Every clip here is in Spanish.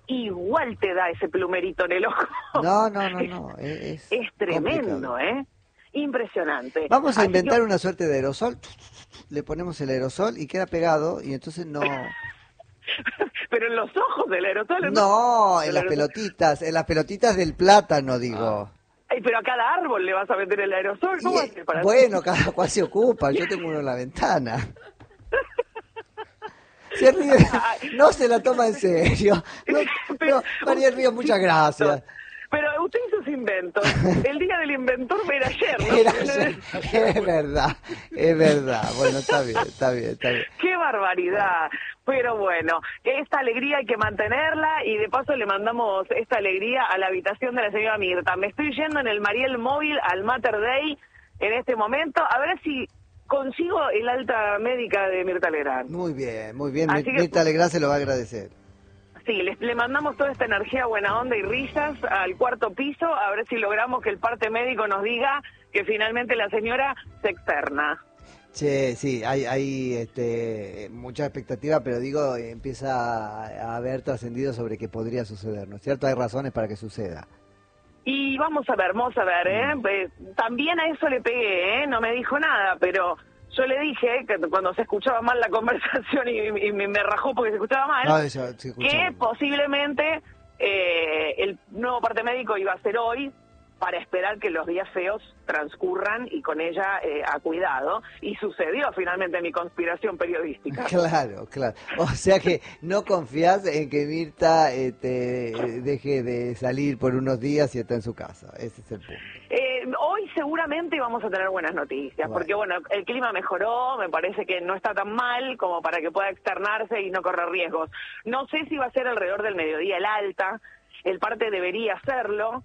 igual te da ese plumerito en el ojo. No. Es tremendo, complicado. Impresionante. Vamos a inventar una suerte de aerosol. Le ponemos el aerosol y queda pegado y entonces no... Pero en los ojos del aerosol, No, en las pelotitas del plátano, digo. Ay, pero a cada árbol le vas a meter el aerosol, ¿cómo haces para Bueno, cada cual se ocupa, yo tengo uno en la ventana. Se ríe, no se la toma en serio. No, María Río, muchas gracias. Pero usted hizo sus inventos. El día del inventor era ayer, ¿no? Es verdad. Bueno, está bien. ¡Qué barbaridad! Pero bueno, esta alegría hay que mantenerla y de paso le mandamos esta alegría a la habitación de la señora Mirta. Me estoy yendo en el Mariel Móvil al Mater Dei en este momento, a ver si consigo el alta médica de Mirta Legrand. Muy bien. Mirta Legrand se lo va a agradecer. Sí, le mandamos toda esta energía, buena onda y risas al cuarto piso, a ver si logramos que el parte médico nos diga que finalmente la señora se externa. Che, sí, hay mucha expectativa, pero digo, empieza a haber trascendido sobre qué podría suceder, ¿no es cierto? Hay razones para que suceda. Y vamos a ver, también a eso le pegué, no me dijo nada, pero yo le dije que cuando se escuchaba mal la conversación y me rajó porque se escuchaba mal, que posiblemente el nuevo parte médico iba a ser hoy, para esperar que los días feos transcurran y con ella a cuidado. Y sucedió finalmente mi conspiración periodística. Claro. O sea que no confías en que Mirta deje de salir por unos días y está en su casa. Ese es el punto. Hoy seguramente vamos a tener buenas noticias, porque bueno, el clima mejoró, me parece que no está tan mal como para que pueda externarse y no correr riesgos. No sé si va a ser alrededor del mediodía el alta, el parte debería hacerlo,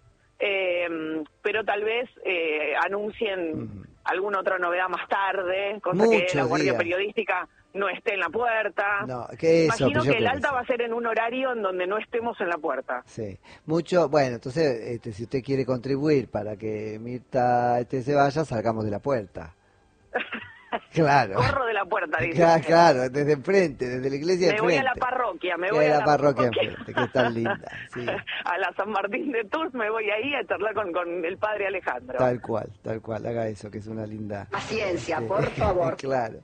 pero tal vez anuncien alguna otra novedad más tarde, cosa que la guardia periodística no esté en la puerta. Imagino que el alta va a ser en un horario en donde no estemos en la puerta. Sí, bueno, entonces si usted quiere contribuir para que Mirta se vaya, salgamos de la puerta. Claro. Corro de la puerta, dice. Claro, desde enfrente, desde la iglesia de enfrente. Me voy a la parroquia, voy a la parroquia enfrente, que es tan linda. Sí. A la San Martín de Tours me voy ahí a charlar con el padre Alejandro. Tal cual, haga eso, que es una linda... Paciencia, por favor. Claro.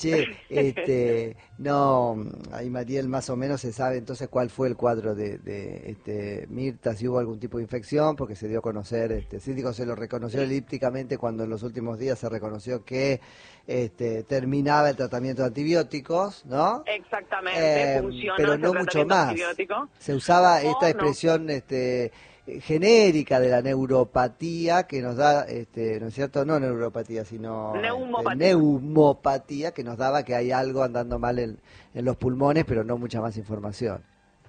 Che, no, ahí Mariel más o menos se sabe entonces cuál fue el cuadro de Mirta, si hubo algún tipo de infección, porque se dio a conocer, se lo reconoció elípticamente cuando en los últimos días se reconoció que terminaba el tratamiento de antibióticos, ¿no? Exactamente, funcionó pero no mucho más. Antibiótico. Se usaba esta expresión genérica de la neuropatía que nos da, ¿no es cierto? No neuropatía, sino neumopatía, que nos daba que hay algo andando mal en los pulmones, pero no mucha más información.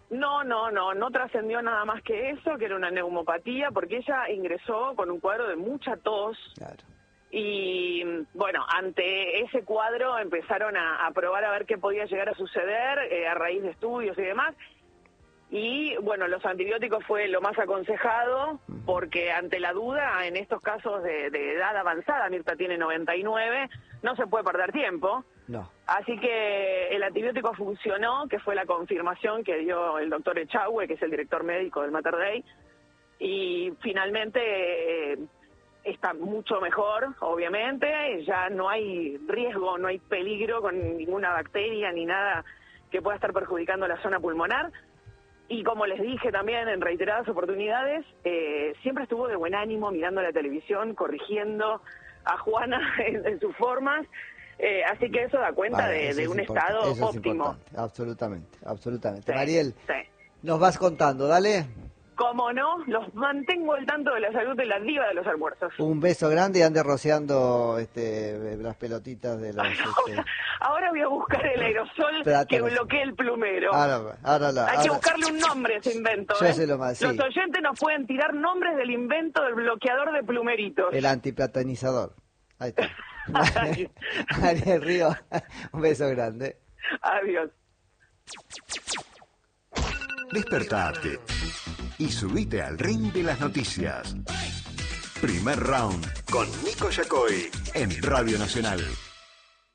No trascendió nada más que eso, que era una neumopatía, porque ella ingresó con un cuadro de mucha tos. Claro. Y bueno, ante ese cuadro empezaron a probar a ver qué podía llegar a suceder a raíz de estudios y demás. Y bueno, los antibióticos fue lo más aconsejado, porque ante la duda, en estos casos de edad avanzada, Mirta tiene 99, no se puede perder tiempo. No. Así que el antibiótico funcionó, que fue la confirmación que dio el doctor Echagüe, que es el director médico del Mater Dei, y finalmente... está mucho mejor, obviamente, ya no hay riesgo, no hay peligro con ninguna bacteria ni nada que pueda estar perjudicando la zona pulmonar. Y como les dije también en reiteradas oportunidades, siempre estuvo de buen ánimo mirando la televisión, corrigiendo a Juana en sus formas, así que eso da cuenta de un estado óptimo. Absolutamente. Sí, Mariel, nos vas contando, dale. Como no, los mantengo al tanto de la salud de la diva de los almuerzos. Un beso grande y ande rociando las pelotitas de los... Ahora voy a buscar el aerosol que bloquee el plumero. Hay que buscarle un nombre a ese invento. Yo se lo más, sí. Los oyentes nos pueden tirar nombres del invento del bloqueador de plumeritos. El antiplatonizador. Ahí está. María Río, un beso grande. Adiós. Despertate y subite al ring de las noticias. Primer round con Nico Yacoy en Radio Nacional.